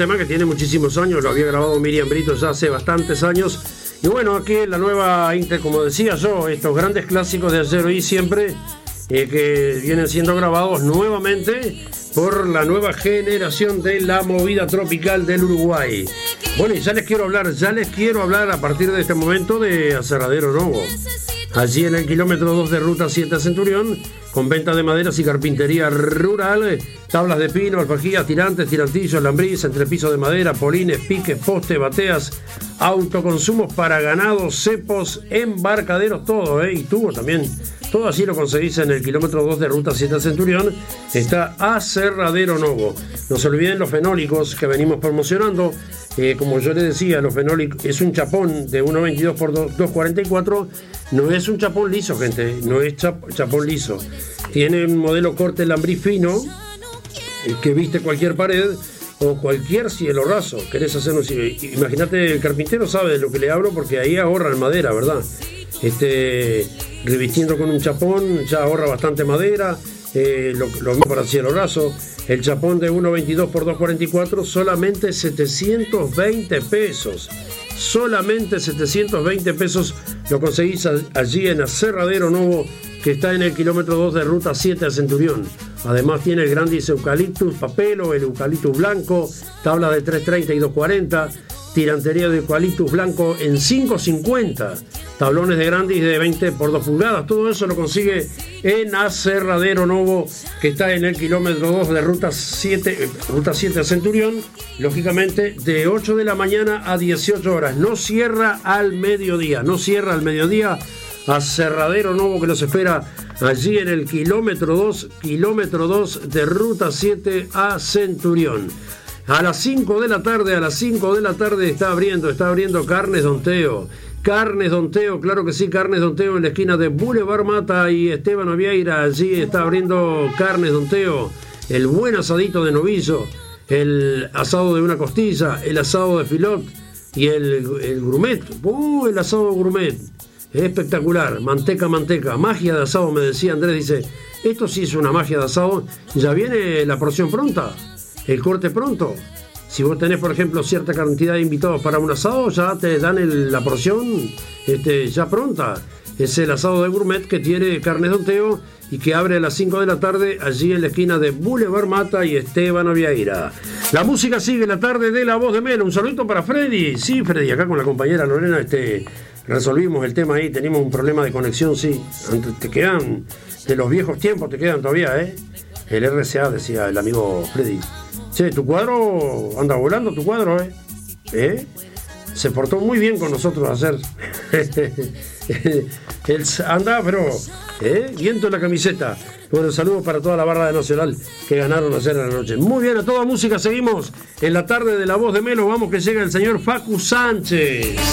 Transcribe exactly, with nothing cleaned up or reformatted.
tema que tiene muchísimos años, lo había grabado Miriam Brito ya hace bastantes años. Y bueno, aquí en la nueva Inter, como decía yo, estos grandes clásicos de ayer y siempre, eh, que vienen siendo grabados nuevamente por la nueva generación de la movida tropical del Uruguay. Bueno, y ya les quiero hablar, ya les quiero hablar a partir de este momento de Aserradero Novo. Allí en el kilómetro dos de Ruta siete a Centurión, con venta de maderas y carpintería rural, tablas de pino, alfajillas, tirantes, tirantillos, lambriz, entrepisos de madera, polines, piques, postes, bateas, autoconsumos para ganados, cepos, embarcaderos, todo, ¿eh? Y tubo también. Todo así lo conseguís en el kilómetro dos de Ruta siete a Centurión. Está Aserradero Novo. No se olviden los fenólicos que venimos promocionando. Eh, como yo les decía, los fenólicos es un chapón de uno veintidós por dos cuarenta y cuatro. No es un chapón liso, gente. No es chap, chapón liso. Tiene un modelo corte lambriz fino que viste cualquier pared o cualquier cielo raso. Querés hacer un... Imagínate, el carpintero sabe de lo que le hablo porque ahí ahorran madera, ¿verdad? Este, revistiendo con un chapón ya ahorra bastante madera. Eh, lo, lo mismo para cielo raso. El chapón de uno veintidós por dos cuarenta y cuatro, solamente setecientos veinte pesos. Solamente setecientos veinte pesos lo conseguís allí en Aserradero Novo, que está en el kilómetro dos de Ruta siete a Centurión. Además tiene el Grandis Eucaliptus Papelo, el Eucaliptus Blanco, tabla de tres treinta y dos cuarenta, tirantería de Eucaliptus Blanco en cinco cincuenta, tablones de Grandis de veinte por dos pulgadas. Todo eso lo consigue en Aserradero Novo, que está en el kilómetro dos de Ruta siete, Ruta siete a Centurión, lógicamente de ocho de la mañana a dieciocho horas. No cierra al mediodía, no cierra al mediodía. Aserradero Novo, que los espera allí en el kilómetro dos, kilómetro dos de Ruta siete a Centurión. A las cinco de la tarde, a las cinco de la tarde está abriendo, está abriendo Carnes Don Teo. Carnes Don Teo, claro que sí, Carnes Don Teo en la esquina de Boulevard Mata y Esteban Ovieira. Allí está abriendo Carnes Don Teo. El buen asadito de novillo, el asado de una costilla, el asado de filot y el, el gourmet. ¡Uh, el asado gourmet! Espectacular, manteca, manteca, magia de asado, me decía Andrés, dice, esto sí es una magia de asado, ya viene la porción pronta, el corte pronto. Si vos tenés, por ejemplo, cierta cantidad de invitados para un asado, ya te dan el, la porción este, ya pronta. Es el asado de gourmet que tiene Carnes Don Teo y que abre a las cinco de la tarde allí en la esquina de Boulevard Mata y Esteban Ovieira. La música sigue, la tarde de La Voz de Melo. Un saludito para Freddy. Sí, Freddy, acá con la compañera Lorena este, resolvimos el tema ahí. Teníamos un problema de conexión, sí. Te quedan, de los viejos tiempos te quedan todavía, ¿eh? El R C A, decía el amigo Freddy. Che, tu cuadro anda volando, tu cuadro, ¿eh? ¿Eh? Se portó muy bien con nosotros ayer. Él anda, pero ¿eh? Viento en la camiseta. Bueno, saludos para toda la barra de Nacional que ganaron ayer en la noche. Muy bien, a toda música seguimos en la tarde de La Voz de Melo. Vamos que llega el señor Facu Sánchez.